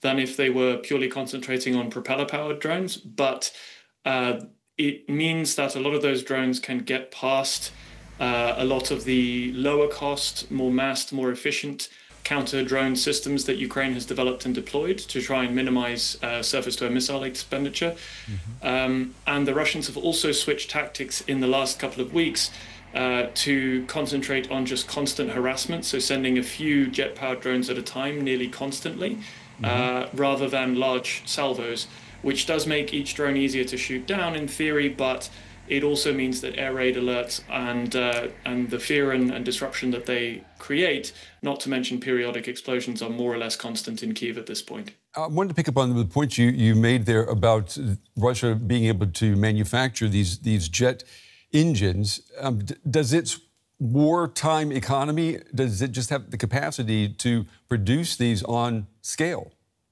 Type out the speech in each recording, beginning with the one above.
than if they were purely concentrating on propeller-powered drones. But it means that a lot of those drones can get past a lot of the lower cost, more massed, more efficient counter drone systems that Ukraine has developed and deployed to try and minimize surface-to-air missile expenditure. And the Russians have also switched tactics in the last couple of weeks to concentrate on just constant harassment, so sending a few jet-powered drones at a time, nearly constantly, rather than large salvos, which does make each drone easier to shoot down in theory, but it also means that air raid alerts and the fear and disruption that they create, not to mention periodic explosions, are more or less constant in Kyiv at this point. I wanted to pick up on the point you made there about Russia being able to manufacture these jet engines. Does its wartime economy, does it just have the capacity to produce these on scale?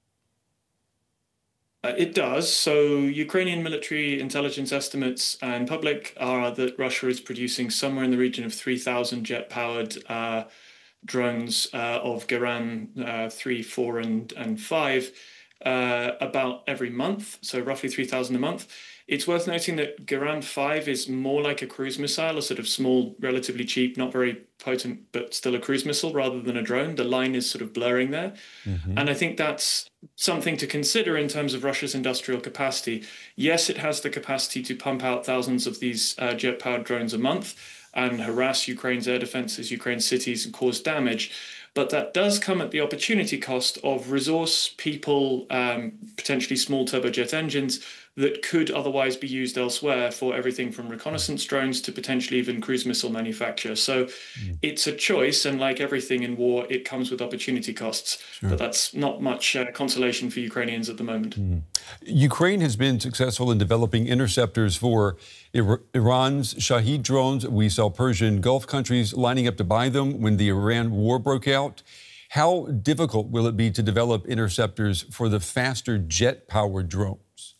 It does. So Ukrainian military intelligence estimates and public are that Russia is producing somewhere in the region of 3,000 jet-powered drones of Geran 3, 4, and 5 about every month, so roughly 3,000 a month. It's worth noting that Geran 5 is more like a cruise missile, a sort of small, relatively cheap, not very potent, but still a cruise missile rather than a drone. The line is sort of blurring there. And I think that's something to consider in terms of Russia's industrial capacity. Yes, it has the capacity to pump out thousands of these jet-powered drones a month and harass Ukraine's air defenses, Ukraine's cities, and cause damage. But that does come at the opportunity cost of resource, people, potentially small turbojet engines that could otherwise be used elsewhere for everything from reconnaissance drones to potentially even cruise missile manufacture. So it's a choice, and like everything in war, it comes with opportunity costs. But that's not much consolation for Ukrainians at the moment. Ukraine has been successful in developing interceptors for Iran's Shahed drones. We saw Persian Gulf countries lining up to buy them when the Iran war broke out. How difficult will it be to develop interceptors for the faster jet-powered drones?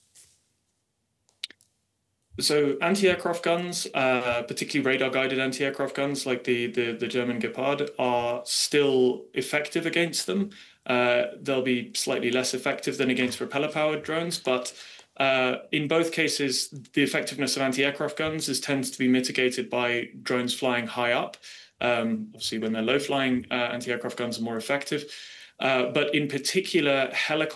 So anti-aircraft guns, particularly radar-guided anti-aircraft guns like the German Gepard, are still effective against them. They'll be slightly less effective than against propeller-powered drones, but in both cases, the effectiveness of anti-aircraft guns tends to be mitigated by drones flying high up. Obviously, when they're low-flying, anti-aircraft guns are more effective. But in particular,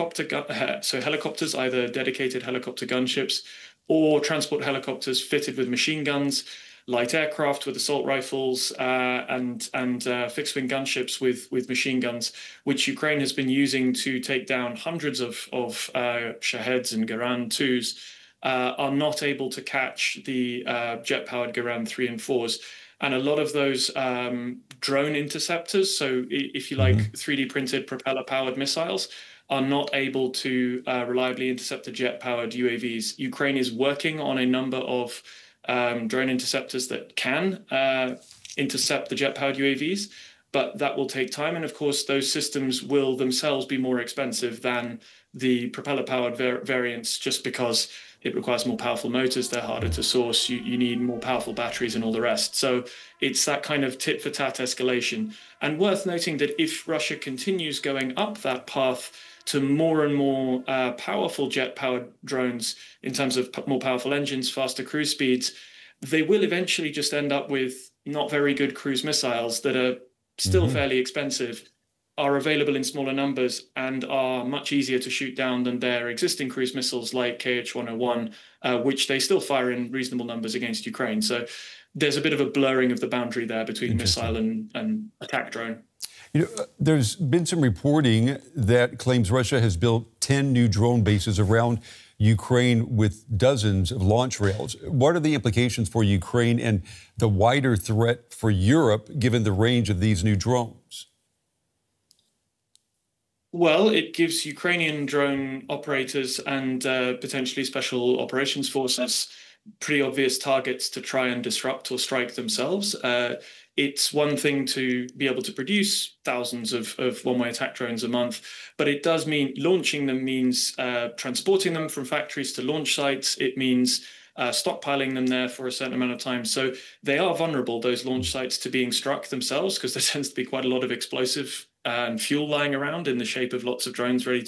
helicopters, either dedicated helicopter gunships or transport helicopters fitted with machine guns, light aircraft with assault rifles, and fixed-wing gunships with machine guns, which Ukraine has been using to take down hundreds of Shaheds and Geran 2s, are not able to catch the jet-powered Geran 3 and 4s. And a lot of those drone interceptors, so if you like 3D printed propeller-powered missiles, are not able to reliably intercept the jet-powered UAVs. Ukraine is working on a number of drone interceptors that can intercept the jet-powered UAVs, but that will take time. And of course, those systems will themselves be more expensive than the propeller-powered variants, just because it requires more powerful motors, they're harder to source, you need more powerful batteries and all the rest. So it's that kind of tit-for-tat escalation. And worth noting that if Russia continues going up that path to more and more powerful jet-powered drones in terms of more powerful engines, faster cruise speeds, they will eventually just end up with not very good cruise missiles that are still fairly expensive, are available in smaller numbers, and are much easier to shoot down than their existing cruise missiles like KH-101, which they still fire in reasonable numbers against Ukraine. So there's a bit of a blurring of the boundary there between missile and attack drone. You know, there's been some reporting that claims Russia has built 10 new drone bases around Ukraine with dozens of launch rails. What are the implications for Ukraine and the wider threat for Europe, given the range of these new drones? Well, it gives Ukrainian drone operators and potentially special operations forces pretty obvious targets to try and disrupt or strike themselves. It's one thing to be able to produce thousands of one-way attack drones a month, but it does mean launching them means transporting them from factories to launch sites. It means stockpiling them there for a certain amount of time. So they are vulnerable, those launch sites, to being struck themselves, because there tends to be quite a lot of explosive and fuel lying around in the shape of lots of drones ready